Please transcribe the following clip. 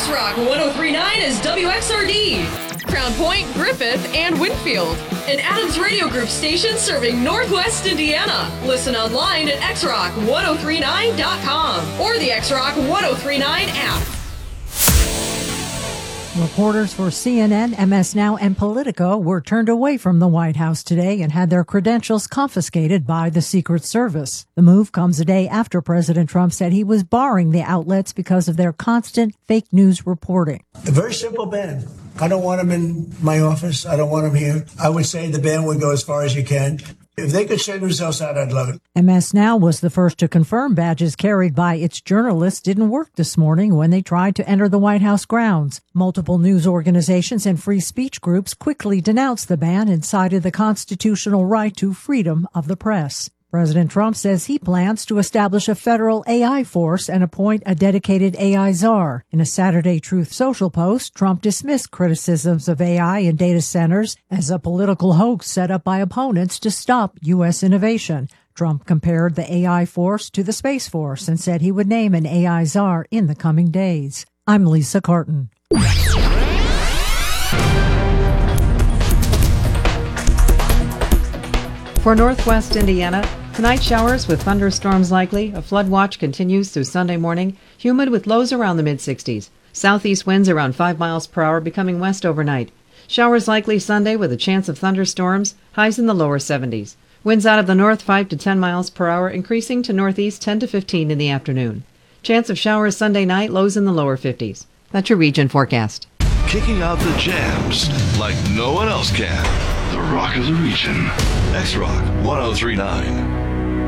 X-Rock 103.9 is WXRD. Crown Point, Griffith, and Winfield. An Adams Radio Group station serving Northwest Indiana. Listen online at xrock1039.com or the X-Rock 1039 app. Reporters for CNN, MS Now, and Politico were turned away from the White House today and had their credentials confiscated by the Secret Service. The move comes a day after President Trump said he was barring the outlets because of their constant fake news reporting. A very simple ban. I don't want them in my office. I don't want them here. I would say the ban would go as far as you can. If they could send themselves out, I'd love it. MS Now was the first to confirm badges carried by its journalists didn't work this morning when they tried to enter the White House grounds. Multiple news organizations and free speech groups quickly denounced the ban and cited the constitutional right to freedom of the press. President Trump says he plans to establish a federal AI force and appoint a dedicated AI czar. In a Saturday Truth Social post, Trump dismissed criticisms of AI in data centers as a political hoax set up by opponents to stop U.S. innovation. Trump compared the AI force to the Space Force and said he would name an AI czar in the coming days. I'm Lisa Carton. For Northwest Indiana, tonight showers with thunderstorms likely. A flood watch continues through Sunday morning. Humid with lows around the mid-60s. Southeast winds around 5 miles per hour, becoming west overnight. Showers likely Sunday with a chance of thunderstorms. Highs in the lower 70s. Winds out of the north 5 to 10 miles per hour, increasing to northeast 10 to 15 in the afternoon. Chance of showers Sunday night, lows in the lower 50s. That's your region forecast. Kicking out the jams like no one else can. The Rock of the Region. X-Rock 1039.